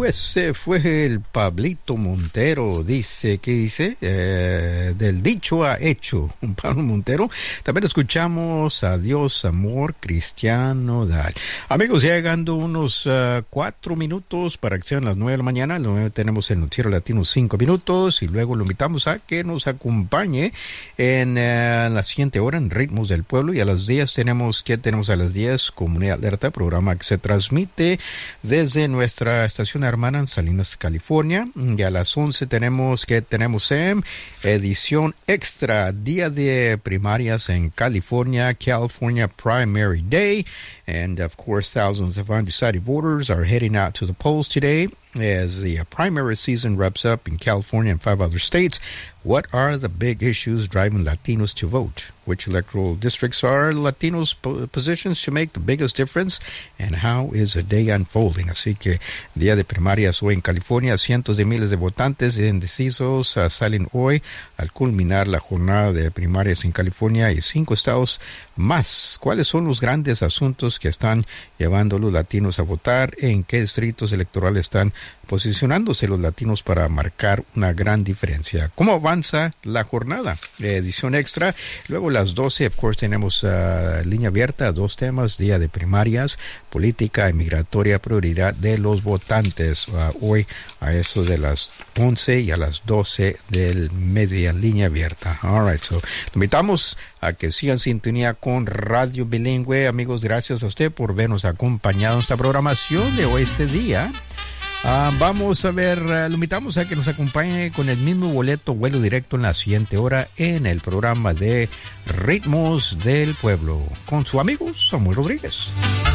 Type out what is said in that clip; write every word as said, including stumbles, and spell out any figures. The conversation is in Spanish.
ese fue el Pablito Montero, dice, ¿qué dice? Eh, del dicho a hecho, un Pablo Montero. También escuchamos Adiós, Amor, Cristiano Dal. Amigos, ya llegando unos uh, cuatro minutos para que sean las nueve de la mañana. A las nueve tenemos el Noticiero Latino cinco minutos y luego lo invitamos a que nos acompañe en uh, la siguiente hora en Ritmos del Pueblo, y a las diez tenemos, ¿qué tenemos a las diez? Comunidad Alerta, programa que se transmite desde nuestra estación hermana en Salinas, California. Y a las once tenemos que tenemos en edición extra, día de primarias en California, California Primary Day. And of course, thousands of undecided voters are heading out to the polls today as the primary season wraps up in California and five other states. What are the big issues driving Latinos to vote? Which electoral districts are Latinos' positions to make the biggest difference? And how is the day unfolding? Así que día de primarias hoy en California. Cientos de miles de votantes indecisos uh, salen hoy al culminar la jornada de primarias en California y cinco estados más. ¿Cuáles son los grandes asuntos que están llevando a los latinos a votar? ¿En qué distritos electorales están posicionándose los latinos para marcar una gran diferencia? ¿Cómo avanza la jornada? Edición extra. Luego a las doce, of course, tenemos uh, línea abierta, dos temas, día de primarias, política migratoria, prioridad de los votantes. Uh, hoy a eso de las once y a las doce del media, línea abierta. All right, so lo invitamos a que sigan sintonía con Radio Bilingüe. Amigos, gracias a usted por vernos acompañado en esta programación de hoy, este día. Uh, vamos a ver, uh, lo invitamos a que nos acompañe con el mismo boleto, vuelo directo en la siguiente hora en el programa de Ritmos del Pueblo con su amigo Samuel Rodríguez.